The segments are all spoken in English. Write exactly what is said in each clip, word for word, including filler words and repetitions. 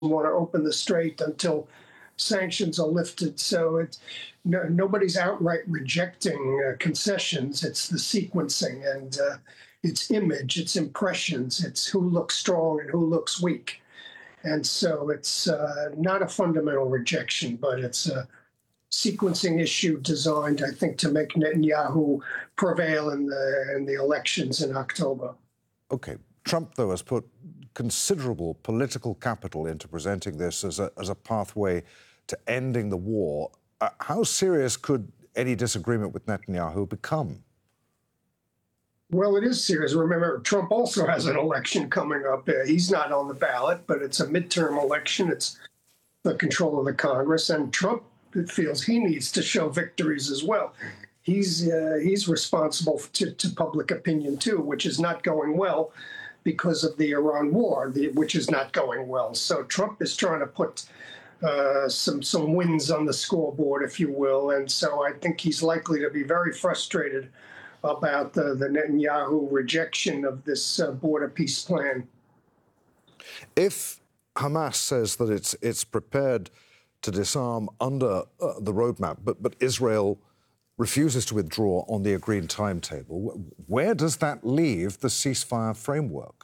want to open the strait until sanctions are lifted. So it's, no, nobody's outright rejecting uh, concessions. It's the sequencing and uh, its image, its impressions. It's who looks strong and who looks weak. And so it's uh, not a fundamental rejection, but it's a sequencing issue designed, I think, to make Netanyahu prevail in the in the elections in October. Okay. Trump, though, has put considerable political capital into presenting this as a, as a pathway to ending the war. Uh, how serious could any disagreement with Netanyahu become? Well, it is serious. Remember, Trump also has an election coming up. Uh, he's not on the ballot, but it's a midterm election. It's the control of the Congress, and Trump feels he needs to show victories as well. He's uh, he's responsible to, to public opinion, too, which is not going well because of the Iran war, the, which is not going well. So Trump is trying to put uh, some, some wins on the scoreboard, if you will. And so I think he's likely to be very frustrated about the, the Netanyahu rejection of this uh, border peace plan. If Hamas says that it's it's prepared to disarm under uh, the roadmap, but, but Israel refuses to withdraw on the agreed timetable, where does that leave the ceasefire framework?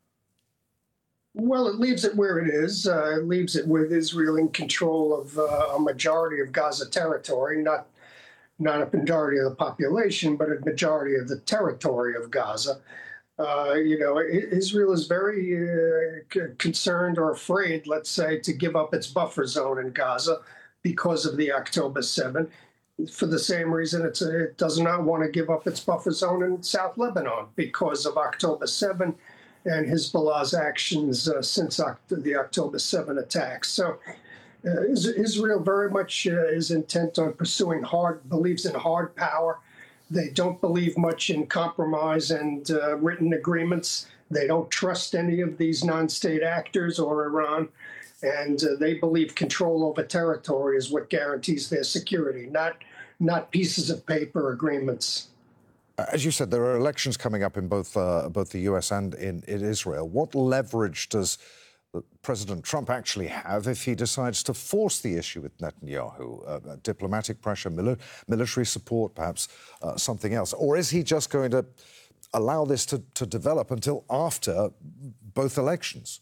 Well, it leaves it where it is. Uh, it leaves it with Israel in control of uh, a majority of Gaza territory, not not a majority of the population, but a majority of the territory of Gaza. Uh, you know, Israel is very uh, concerned or afraid, let's say, to give up its buffer zone in Gaza because of the October seventh. For the same reason, it's a, it does not want to give up its buffer zone in South Lebanon because of October seventh and Hezbollah's actions uh, since Oct- the October seventh attacks. So uh, Israel very much uh, is intent on pursuing hard, believes in hard power. They don't believe much in compromise and uh, written agreements. They don't trust any of these non-state actors or Iran. And uh, they believe control over territory is what guarantees their security, not, not pieces of paper agreements. As you said, there are elections coming up in both, uh, both the U S and in, in Israel. What leverage does President Trump actually have if he decides to force the issue with Netanyahu? Uh, diplomatic pressure, mili- military support, perhaps uh, something else? Or is he just going to allow this to, to develop until after both elections?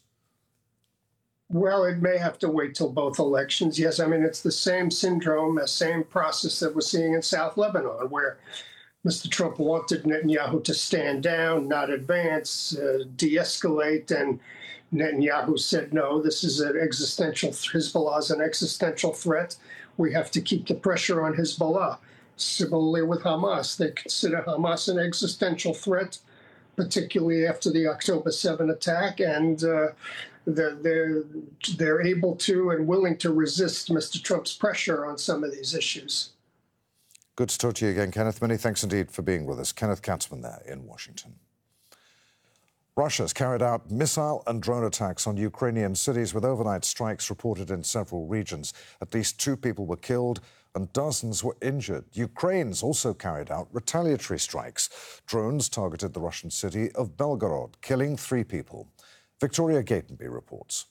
Well, it may have to wait till both elections. Yes, I mean, it's the same syndrome, the same process that we're seeing in South Lebanon, where Mister Trump wanted Netanyahu to stand down, not advance, uh, de-escalate, and Netanyahu said, no, this is an existential, Hezbollah is an existential threat. We have to keep the pressure on Hezbollah. Similarly with Hamas, they consider Hamas an existential threat, particularly after the October seventh attack, and uh, they're, they're, they're able to and willing to resist Mister Trump's pressure on some of these issues. Good to talk to you again, Kenneth. Many thanks indeed for being with us. Kenneth Katzman there in Washington. Russia's carried out missile and drone attacks on Ukrainian cities with overnight strikes reported in several regions. At least two people were killed and dozens were injured. Ukraine's also carried out retaliatory strikes. Drones targeted the Russian city of Belgorod, killing three people. Victoria Gatenby reports.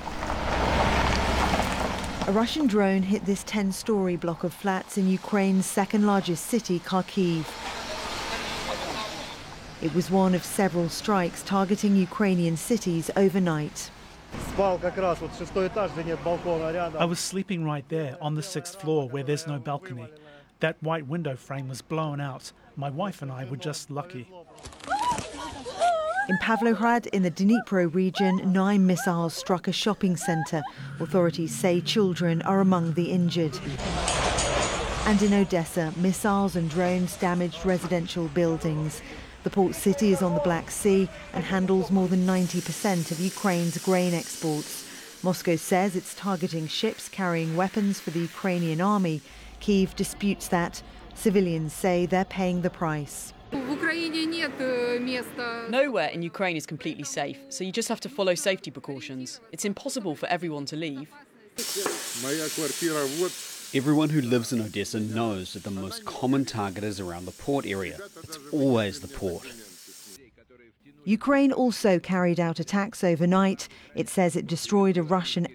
A Russian drone hit this ten-storey block of flats in Ukraine's second-largest city, Kharkiv. It was one of several strikes targeting Ukrainian cities overnight. I was sleeping right there on the sixth floor where there's no balcony. That white window frame was blown out. My wife and I were just lucky. In Pavlohrad, in the Dnipro region, nine missiles struck a shopping centre. Authorities say children are among the injured. And in Odessa, missiles and drones damaged residential buildings. The port city is on the Black Sea and handles more than ninety percent of Ukraine's grain exports. Moscow says it's targeting ships carrying weapons for the Ukrainian army. Kyiv disputes that. Civilians say they're paying the price. Nowhere in Ukraine is completely safe, so you just have to follow safety precautions. It's impossible for everyone to leave. Everyone who lives in Odessa knows that the most common target is around the port area. It's always the port. Ukraine also carried out attacks overnight. It says it destroyed a Russian